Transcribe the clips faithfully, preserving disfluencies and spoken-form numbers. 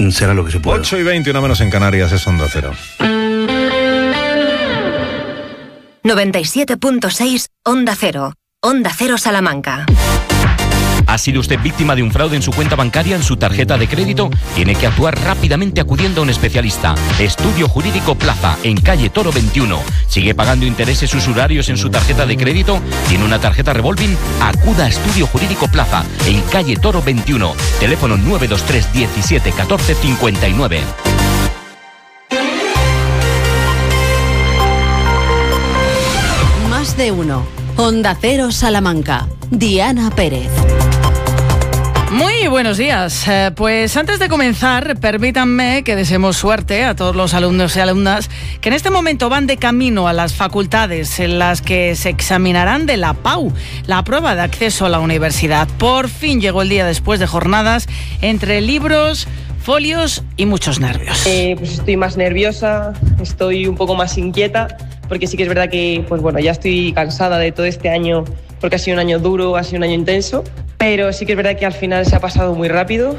será lo que se pueda. ocho y veinte, una menos en Canarias, es Onda Cero. noventa y siete punto seis Onda Cero. Onda Cero Salamanca. ¿Ha sido usted víctima de un fraude en su cuenta bancaria, en su tarjeta de crédito? Tiene que actuar rápidamente acudiendo a un especialista. Estudio Jurídico Plaza, en calle Toro veintiuno. ¿Sigue pagando intereses usurarios en su tarjeta de crédito? ¿Tiene una tarjeta revolving? Acuda a Estudio Jurídico Plaza, en calle Toro veintiuno. Teléfono nueve dos tres diecisiete catorce cincuenta y nueve. Más de uno. Onda Cero Salamanca. Diana Pérez. Muy buenos días. Eh, pues antes de comenzar, permítanme que deseemos suerte a todos los alumnos y alumnas que en este momento van de camino a las facultades en las que se examinarán de la P A U, la prueba de acceso a la universidad. Por fin llegó el día después de jornadas entre libros, folios y muchos nervios. Eh, pues estoy más nerviosa, estoy un poco más inquieta, porque sí que es verdad que pues bueno, ya estoy cansada de todo este año, porque ha sido un año duro, ha sido un año intenso, pero sí que es verdad que al final se ha pasado muy rápido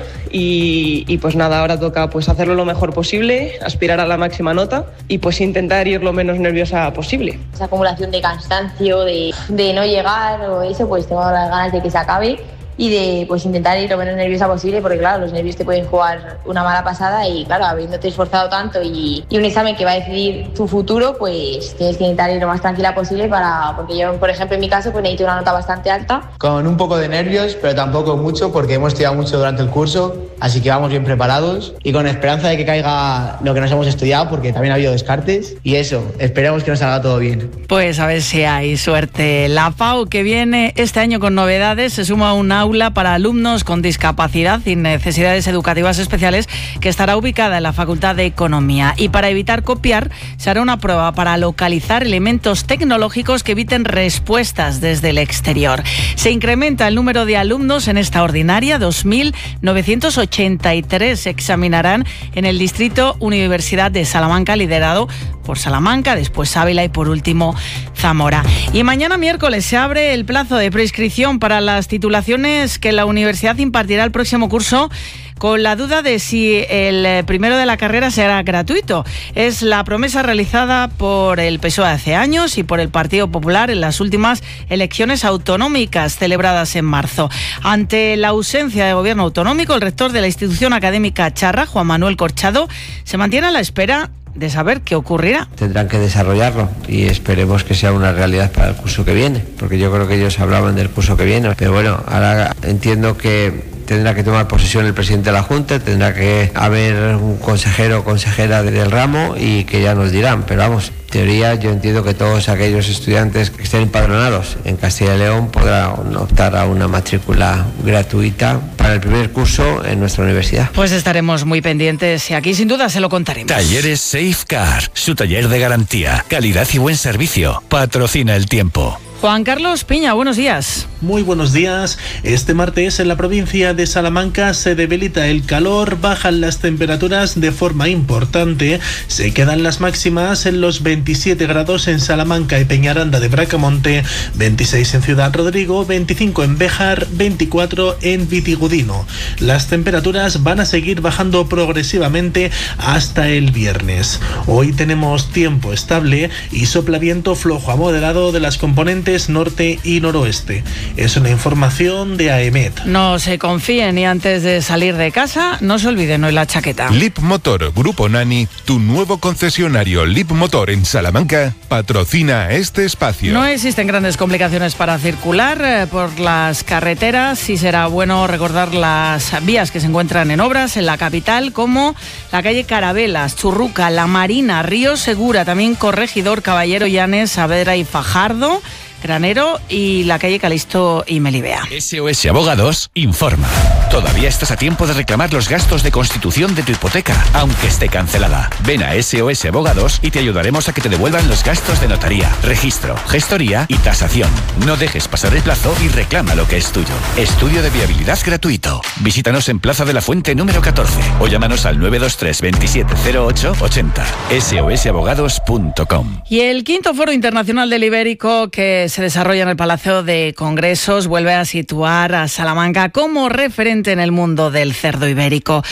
y, y pues nada, ahora toca pues hacerlo lo mejor posible, aspirar a la máxima nota y pues intentar ir lo menos nerviosa posible. Esa acumulación de cansancio, de, de no llegar o eso, pues tengo las ganas de que se acabe y de pues intentar ir lo menos nerviosa posible, porque claro, los nervios te pueden jugar una mala pasada y claro, habiéndote esforzado tanto y, y un examen que va a decidir tu futuro, pues tienes que intentar ir lo más tranquila posible para, porque yo, por ejemplo, en mi caso, pues necesito una nota bastante alta. Con un poco de nervios, pero tampoco mucho, porque hemos estudiado mucho durante el curso, así que vamos bien preparados y con esperanza de que caiga lo que nos hemos estudiado, porque también ha habido descartes y eso, esperemos que nos salga todo bien. Pues a ver si hay suerte. La P A U, que viene este año con novedades, se suma a una aula para alumnos con discapacidad y necesidades educativas especiales que estará ubicada en la Facultad de Economía. Y para evitar copiar, se hará una prueba para localizar elementos tecnológicos que eviten respuestas desde el exterior. Se incrementa el número de alumnos en esta ordinaria, dos mil novecientos ochenta y tres se examinarán en el distrito Universidad de Salamanca, liderado por Salamanca, después Ávila y por último Zamora. Y mañana miércoles se abre el plazo de prescripción para las titulaciones que la universidad impartirá el próximo curso, con la duda de si el primero de la carrera será gratuito. Es la promesa realizada por el P S O E hace años y por el Partido Popular en las últimas elecciones autonómicas celebradas en marzo. Ante la ausencia de gobierno autonómico, el rector de la institución académica charra, Juan Manuel Corchado, se mantiene a la espera de saber qué ocurrirá. Tendrán que desarrollarlo y esperemos que sea una realidad para el curso que viene, porque yo creo que ellos hablaban del curso que viene, pero bueno, ahora entiendo que tendrá que tomar posesión el presidente de la Junta, tendrá que haber un consejero o consejera del ramo y que ya nos dirán, pero vamos, en teoría yo entiendo que todos aquellos estudiantes que estén empadronados en Castilla y León podrán optar a una matrícula gratuita para el primer curso en nuestra universidad. Pues estaremos muy pendientes y aquí sin duda se lo contaremos. Talleres Safecar, su taller de garantía, calidad y buen servicio. Patrocina el tiempo. Juan Carlos Piña, buenos días. Muy buenos días. Este martes en la provincia de Salamanca se debilita el calor, bajan las temperaturas de forma importante, se quedan las máximas en los veintisiete grados en Salamanca y Peñaranda de Bracamonte, veintiséis en Ciudad Rodrigo, veinticinco en Béjar, veinticuatro en Vitigudino. Las temperaturas van a seguir bajando progresivamente hasta el viernes. Hoy tenemos tiempo estable y sopla viento flojo a moderado de las componentes norte y noroeste. Es una información de AEMET. No se confíen y antes de salir de casa, no se olviden hoy la chaqueta. Lip Motor Grupo Nani, tu nuevo concesionario Lip Motor en Salamanca, patrocina este espacio. No existen grandes complicaciones para circular eh, por las carreteras y será bueno recordar las vías que se encuentran en obras en la capital, como la calle Carabelas, Churruca, La Marina, Río Segura, también Corregidor, Caballero Llanes, Saavedra y Fajardo, Granero y la calle Calixto y Melibea. S O S Abogados informa. Todavía estás a tiempo de reclamar los gastos de constitución de tu hipoteca, aunque esté cancelada. Ven a S O S Abogados y te ayudaremos a que te devuelvan los gastos de notaría, registro, gestoría y tasación. No dejes pasar el plazo y reclama lo que es tuyo. Estudio de viabilidad gratuito. Visítanos en Plaza de la Fuente número catorce o llámanos al nueve dos tres veintisiete cero ocho ochenta. S O S abogados punto com. Y el quinto Foro Internacional del Ibérico, que se desarrolla en el Palacio de Congresos, vuelve a situar a Salamanca como referente en el mundo del cerdo ibérico.